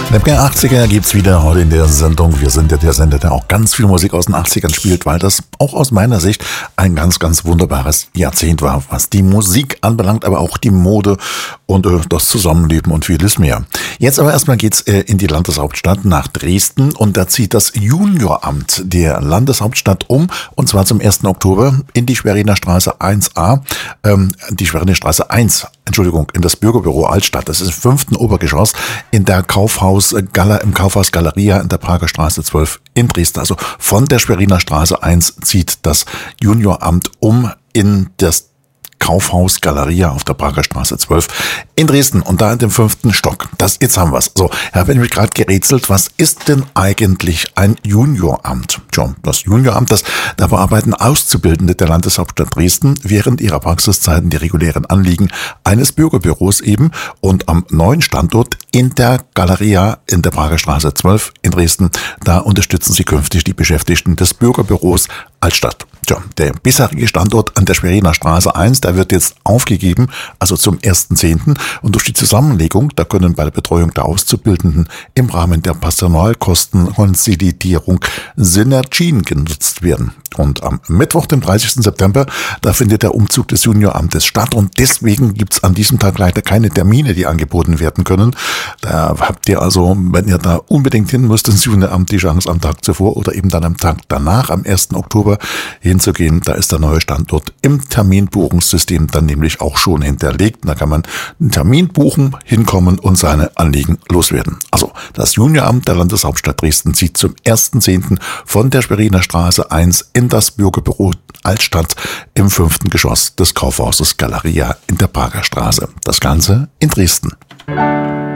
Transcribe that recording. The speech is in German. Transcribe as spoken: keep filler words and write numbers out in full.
Lemke achtziger gibt's wieder heute in der Sendung. Wir sind ja der Sender, der auch ganz viel Musik aus den achtzigern spielt, weil das auch aus meiner Sicht ein ganz, ganz wunderbares Jahrzehnt war, was die Musik anbelangt, aber auch die Mode und äh, das Zusammenleben und vieles mehr. Jetzt aber erstmal geht's äh, in die Landeshauptstadt nach Dresden und da zieht das Junioramt der Landeshauptstadt um und zwar zum ersten Oktober in die Schweriner Straße eins a, ähm, die Schweriner Straße eins, Entschuldigung, in das Bürgerbüro Altstadt. Das ist im fünften Obergeschoss in der Kaufhaus Gala, im Kaufhaus Galeria in der Prager Straße zwölf in Dresden. Also von der Schweriner Straße eins zieht das Junioramt um in das Kaufhaus Galeria auf der Prager Straße zwölf in Dresden und da in dem fünften Stock. Das, jetzt haben wir's. So, ich habe nämlich gerade gerätselt, was ist denn eigentlich ein Junioramt? Tja, das Junioramt, das, da bearbeiten Auszubildende der Landeshauptstadt Dresden während ihrer Praxiszeiten die regulären Anliegen eines Bürgerbüros eben und am neuen Standort in der Galeria in der Prager Straße zwölf in Dresden, da unterstützen sie künftig die Beschäftigten des Bürgerbüros Altstadt. Tja, der bisherige Standort an der Schweriner Straße eins, der wird jetzt aufgegeben, also zum ersten zehnten Und durch die Zusammenlegung, da können bei der Betreuung der Auszubildenden im Rahmen der Personalkostenkonsolidierung Synergien genutzt werden. Und am Mittwoch, dem dreißigsten September, da findet der Umzug des Junioramtes statt und deswegen gibt's an diesem Tag leider keine Termine, die angeboten werden können. Da habt ihr also, wenn ihr da unbedingt hin müsst ins Junioramt, die Chance am Tag zuvor oder eben dann am Tag danach, am ersten Oktober, hinzugehen. Da ist der neue Standort im Terminbuchungssystem dann nämlich auch schon hinterlegt. Da kann man einen Termin buchen, hinkommen und seine Anliegen loswerden. Also das Junioramt der Landeshauptstadt Dresden zieht zum ersten zehnten von der Schweriner Straße eins in das Bürgerbüro Altstadt im fünften Geschoss des Kaufhauses Galeria in der Prager Straße. Das Ganze in Dresden.